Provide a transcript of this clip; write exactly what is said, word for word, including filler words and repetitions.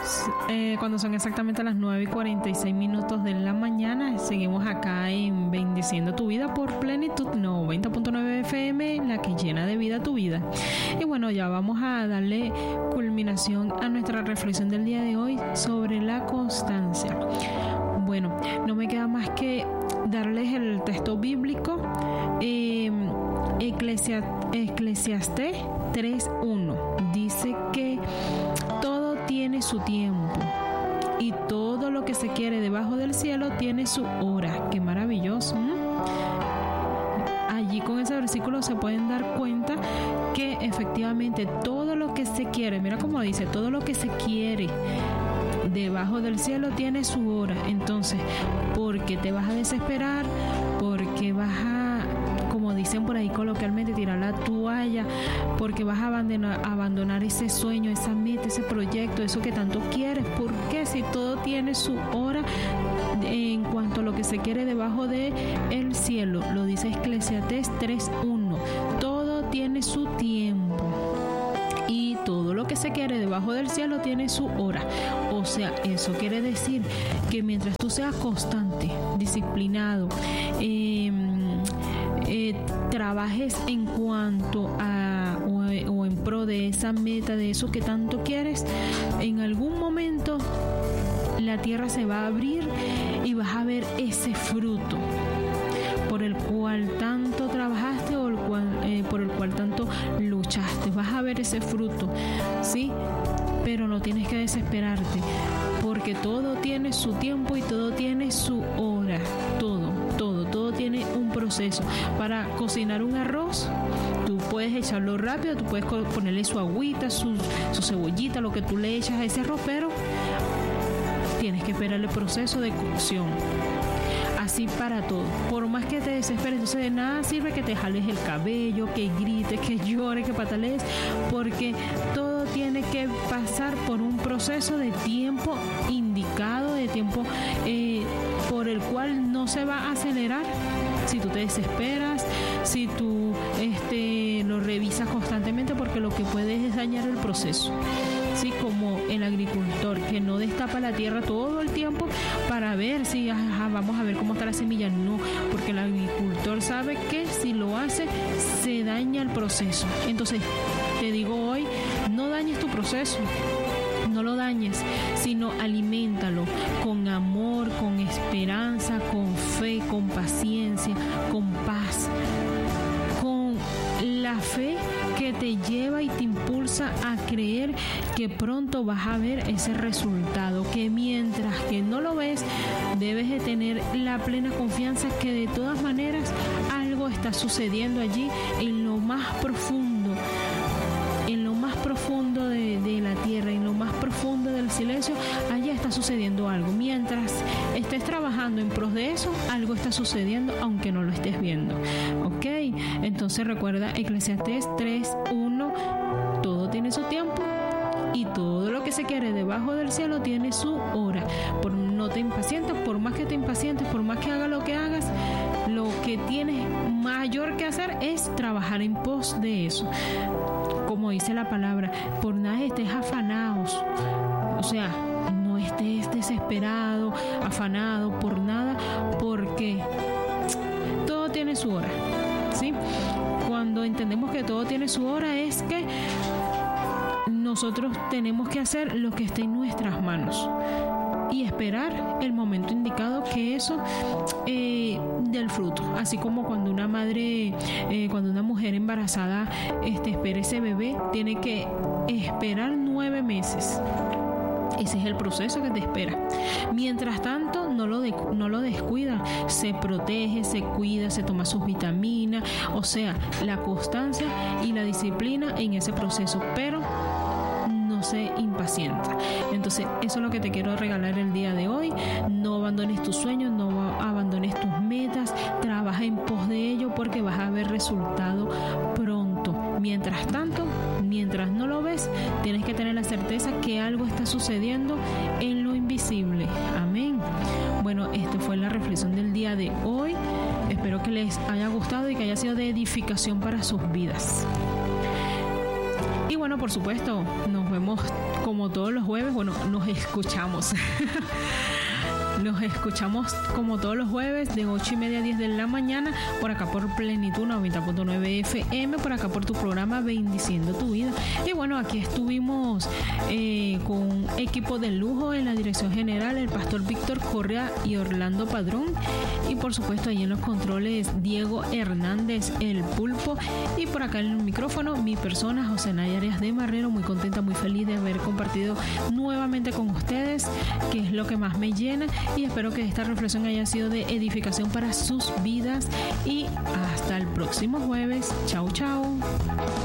Eh, cuando son exactamente las nueve y cuarenta y seis minutos de la mañana, seguimos acá en Bendiciendo tu Vida por Plenitud noventa punto nueve F M, la que llena de vida tu vida. Y bueno, ya vamos a darle culminación a nuestra reflexión del día de hoy sobre la constancia. Bueno, no me queda más que darles el texto bíblico, eh, Eclesia, Eclesiastés tres uno. Dice que todo tiene su tiempo y todo lo que se quiere debajo del cielo tiene su hora. ¡Qué maravilloso! ¿eh? Allí con ese versículo se pueden dar cuenta que efectivamente todo lo que se quiere, mira cómo dice, todo lo que se quiere debajo del cielo tiene su hora. Entonces, ¿por qué te vas a desesperar? ¿Por qué vas a, como dicen por ahí coloquialmente, tirar la toalla? Porque vas a abandonar, abandonar ese sueño, esa meta, ese proyecto, eso que tanto quieres. ¿Por qué? Si todo tiene su hora en cuanto a lo que se quiere debajo de el cielo. Lo dice Eclesiastés tres uno. Todo tiene su tiempo y todo lo que se quiere debajo del cielo tiene su hora. O sea, eso quiere decir que mientras tú seas constante, disciplinado, eh, eh, trabajes en cuanto a o, o en pro de esa meta, de eso que tanto quieres, en algún momento la tierra se va a abrir y vas a ver ese fruto por el cual tanto trabajaste o el cual, eh, por el cual tanto luchaste. Vas a ver ese fruto, ¿sí? Pero no tienes que desesperarte, porque todo tiene su tiempo y todo tiene su hora. Todo, todo, todo tiene un proceso. Para cocinar un arroz, tú puedes echarlo rápido, tú puedes ponerle su agüita, su, su cebollita, lo que tú le echas a ese arroz, pero tienes que esperar el proceso de cocción. Así para todo. Por más que te desesperes, entonces de nada sirve que te jales el cabello, que grites, que llores, que patalees, porque todo tiene que pasar por un proceso de tiempo indicado, de tiempo eh, por el cual no se va a acelerar. Si tú te desesperas, si tú este, lo revisas constantemente, porque lo que puedes es dañar el proceso. Sí, como el agricultor que no destapa la tierra todo el tiempo para ver si ajá, vamos a ver cómo está la semilla. No, porque el agricultor sabe que si lo hace se daña el proceso. Entonces te digo hoy, no dañes tu proceso, no lo dañes, sino aliméntalo con amor, con esperanza, con fe, con paciencia, con paz, con la fe que te lleva y te impulsa a creer que pronto vas a ver ese resultado, que mientras que no lo ves, debes de tener la plena confianza que de todas maneras algo está sucediendo allí en lo más profundo, en lo más profundo de, de la tierra, en lo más profundo del silencio, allá está sucediendo algo. Mientras estés trabajando en pros de eso, algo está sucediendo, aunque no lo estés viendo. ¿Ok? Entonces recuerda Eclesiastés tres uno, todo tiene su tiempo y todo lo que se quiere debajo del cielo tiene su hora. Por no te impacientes, por más que te impacientes, por más que hagas lo que hagas, lo que tienes mayor que hacer es trabajar en pos de eso. Como dice la palabra, por nada estés afanados. O sea, no estés desesperado, afanado por nada, porque todo tiene su hora, ¿sí? Cuando entendemos que todo tiene su hora, es que nosotros tenemos que hacer lo que esté en nuestras manos y esperar el momento indicado, que eso eh, del fruto. Así como cuando una madre, eh, cuando una mujer embarazada este, espera ese bebé, tiene que esperar nueve meses. Ese es el proceso que te espera. Mientras tanto, no lo, de, no lo descuida, se protege, se cuida, se toma sus vitaminas, o sea, la constancia y la disciplina en ese proceso, pero no se impacienta. Entonces, eso es lo que te quiero regalar el día de hoy. No abandones tus sueños, no abandones tus metas, trabaja en pos de ello, porque vas a ver resultado pronto. Mientras tanto, mientras no lo ves, tienes que tener la certeza que algo está sucediendo en lo invisible. Amén. Bueno, esta fue la reflexión del día de hoy. Espero que les haya gustado y que haya sido de edificación para sus vidas. Y bueno, por supuesto, nos vemos como todos los jueves, bueno, nos escuchamos. Nos escuchamos como todos los jueves de ocho y media a diez de la mañana por acá por Plenitud noventa punto nueve F M, por acá por tu programa Bendiciendo tu Vida. Y bueno, aquí estuvimos eh, con un equipo de lujo en la dirección general, el pastor Víctor Correa y Orlando Padrón, y por supuesto ahí en los controles Diego Hernández, el Pulpo, y por acá en el micrófono mi persona, José Naya Arias de Marrero, muy contenta, muy feliz de haber compartido nuevamente con ustedes, que es lo que más me llena. Y espero que esta reflexión haya sido de edificación para sus vidas. Y hasta el próximo jueves. Chau, chau.